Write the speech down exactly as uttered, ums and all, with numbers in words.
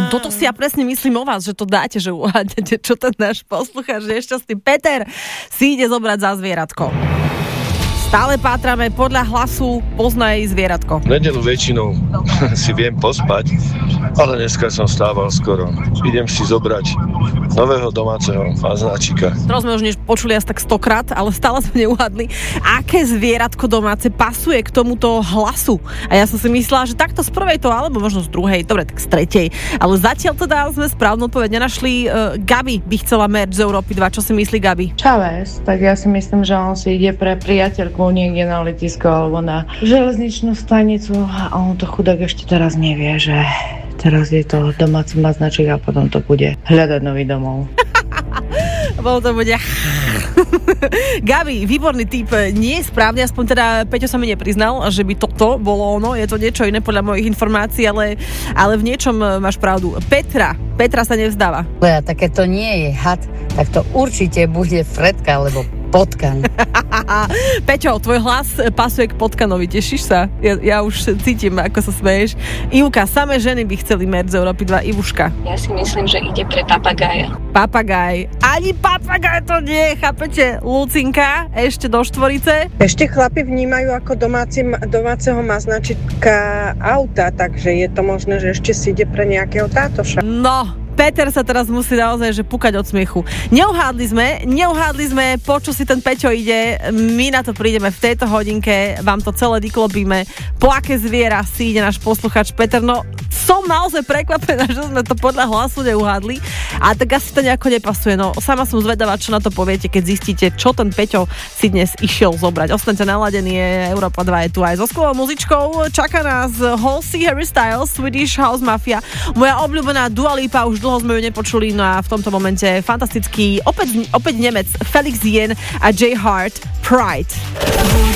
Toto si ja presne myslím o vás, že to dáte, že uhádnete, čo ten náš poslucháč nešťastný Peter si ide zobrať za zvieratko. Stále pátrame, podľa hlasu pozná jej zvieratko. V nedeľu väčšinou si viem pospať, ale dneska som stával skoro. Idem si zobrať nového domáceho maznáčika. Teraz sme už než počuli asi tak stokrát, ale stále sme neuhadli, aké zvieratko domáce pasuje k tomuto hlasu. A ja som si myslela, že takto z prvej to, alebo možno z druhej, dobre, tak z tretej. Ale zatiaľ teda sme správnu odpoveď nenašli. Uh, Gabi by chcela merch z Európy dva. Čo si myslí Gabi? Chávez, tak ja si myslím, že on si ide pre priateľku niekde na letisko alebo na železničnú stanicu a on to chudák ešte teraz nevie, že teraz je to domáci maznaček a potom to bude hľadať nový domov. Bolo to bude... Gabi, výborný typ, nie je správne, aspoň teda Peťo sa mi nepriznal, že by toto bolo ono, je to niečo iné podľa mojich informácií, ale, ale v niečom máš pravdu. Petra, Petra sa nevzdáva. Lea, také to nie je had, tak to určite bude Fredka, alebo potkan. Peťo, tvoj hlas pasuje k potkanovi, tešíš sa? Ja, ja už cítim, ako sa smeješ. Ivka, samé ženy by chceli merch z Európy dva. Ivuška. Ja si myslím, že ide pre papagája. Papagaj. Ani papagaj to nie, chápete? Lucinka, ešte do štvorice. Ešte chlapi vnímajú ako domáci, domáceho maznačika auta, takže je to možné, že ešte si ide pre nejakého tátoša. No, Peter sa teraz musí naozaj že púkať od smiechu. Neuhádli sme, neuhádli sme, po čo si ten Peťo ide. My na to prídeme v tejto hodinke, vám to celé vyklopíme. Po aké zviera si ide náš posluchač Peter? No, som naozaj prekvapená, že sme to podľa hlasu neuhádli. A tak asi to nejako nepasuje. No, sama som zvedavá, čo na to poviete, keď zistíte, čo ten Peťo si dnes išiel zobrať. Ostaňte naladení, Európa dva je tu aj so skvelou muzičkou. Čaká nás Halsey, Harry Styles, Swedish House Mafia. Moja obľúbená Dua Lipa, už dlho sme ju nepočuli, no a v tomto momente fantastický, opäť, opäť Nemec, Felix Jen a J Hart, Pride.